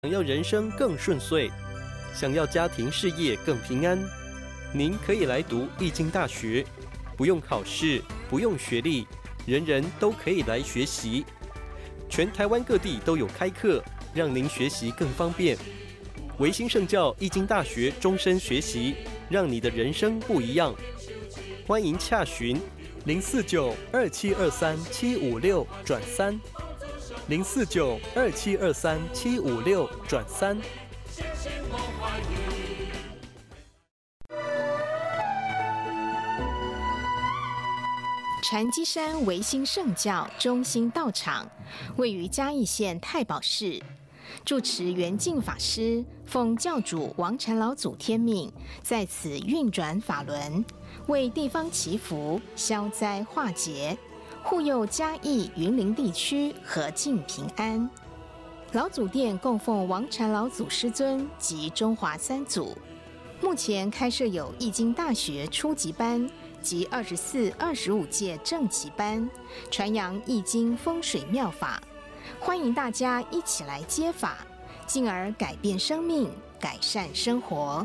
想要人生更顺遂，想要家庭事业更平安，您可以来读易经大学，不用考试，不用学历，人人都可以来学习。全台湾各地都有开课，让您学习更方便。维新圣教易经大学终身学习，让你的人生不一样。欢迎洽询049-2723-756-3，049-2723-756-3。 禅机山维新圣教中心道场位于嘉义县太保市，住持圆净法师奉教主王禅老祖天命，在此运转法轮，为地方祈福、消灾化劫，护佑嘉义、云林地区和静平安。老祖殿供奉王禅老祖师尊及中华三祖，目前开设有易经大学初级班及24、25届正级班，传扬易经风水妙法，欢迎大家一起来接法，进而改变生命，改善生活。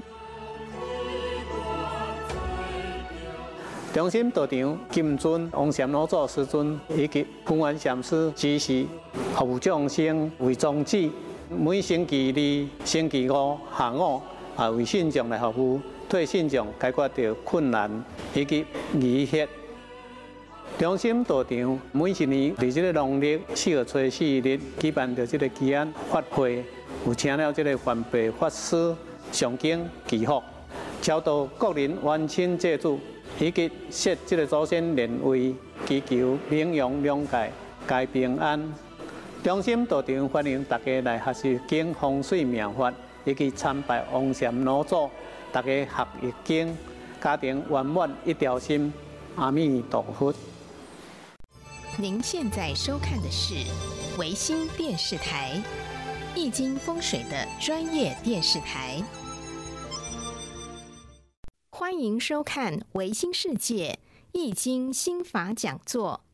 中心道场金尊王禅老祖师尊以及普元禅师指示，服务众生为宗旨。每星期二、星期五下午为信众来服务，替信众解决掉困难以及疑惑。中心道场每一年在这个农历4月初4日举办着这个祈安法会，有请了这个环备法师上经祈福，超度国人冤亲债主，以及设这个祖先灵位，祈求名扬两界，皆平安。中心道场欢迎大家来学习经风水妙法，以及参拜王禅老祖，大家学易经，家庭圆满一条心。阿弥陀佛。 您现在收看的是维新电视台，易经风水的专业电视台。欢迎收看维新世界易经心法讲座，